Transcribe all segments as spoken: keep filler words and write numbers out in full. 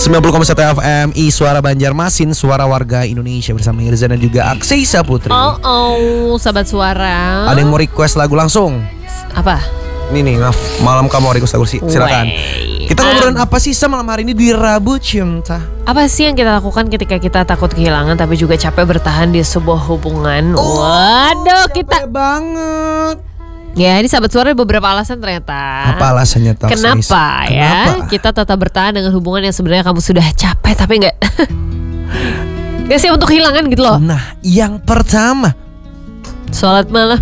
sembilan puluh koma satu F M I Suara Banjarmasin, suara warga Indonesia bersama Irza dan juga Aksisa Putri. Oh oh, sahabat suara. Ada yang mau request lagu langsung? Apa? Ini nih, maaf, malam kamu mau request lagu sih, silakan. Wey. Kita ngobrolin apa sih malam hari ini di Rabu Cinta? Apa sih yang kita lakukan ketika kita takut kehilangan tapi juga capek bertahan di sebuah hubungan? Oh, Waduh, kita banget. ya ini sahabat suara ada beberapa alasan ternyata. Apa alasannya Tox? Kenapa ya Kenapa? kita tetap bertahan dengan hubungan yang sebenarnya kamu sudah capek tapi nggak nggak siap untuk kehilangan gitu loh. Nah, yang pertama, sholat malam.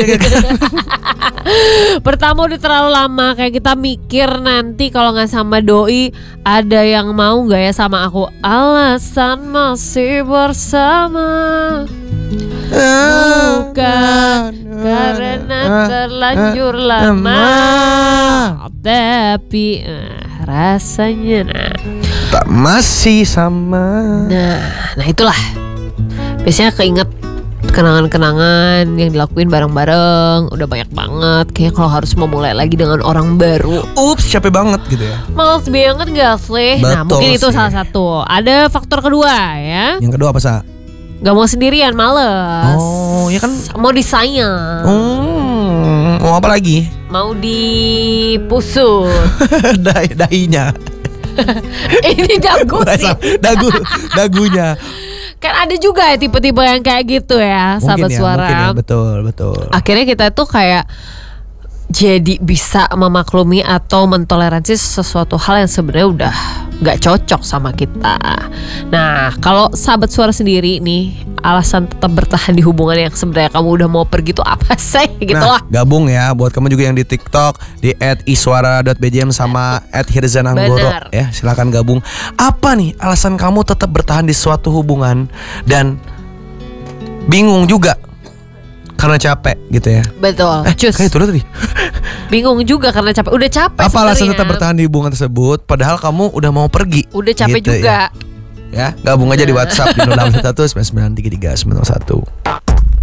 Pertama udah terlalu lama, kayak kita mikir nanti kalau nggak sama doi ada yang mau nggak ya sama aku. Alasan masih bersama bukan karena terlanjur lama, tapi eh, rasanya nah. tak masih sama. Nah, nah itulah biasanya keinget kenangan-kenangan yang dilakuin bareng-bareng. Udah banyak banget. Kayak kalau harus memulai lagi dengan orang baru, Ups, capek banget gitu ya. males banget gak sih? Nah Betul mungkin itu sih. salah satu. Ada faktor kedua ya, Yang kedua apa, Sa? gak mau sendirian, males. Oh, ya kan. Mau disayang, Hmm, mau apa lagi? mau dipusut. Dahi, dahinya. Ini dagu sih. Dagu, dagunya. Kan ada juga ya tipe-tipe yang kayak gitu ya, sahabat Mungkin ya, suara. mungkin ya, betul, betul. Akhirnya kita tuh kayak jadi bisa memaklumi atau mentoleransi sesuatu hal yang sebenarnya udah gak cocok sama kita. Nah, kalau sahabat suara sendiri nih, alasan tetap bertahan di hubungan yang sebenarnya kamu udah mau pergi tuh apa sih? Gitu Nah, lah. gabung ya buat kamu juga yang di TikTok di et iswara dot b j m sama et hirzananggoro Benar. ya, silakan gabung. Apa nih alasan kamu tetap bertahan di suatu hubungan dan bingung juga karena capek gitu ya? Betul. Eh, Cus. kayak itu loh tadi. Bingung juga karena capek. Udah capek Apa alasan sebenarnya. tetap bertahan di hubungan tersebut padahal kamu udah mau pergi? Udah capek Gitu juga. Ya, ya gabung aja di WhatsApp di nol delapan satu sembilan sembilan tiga tiga sembilan satu.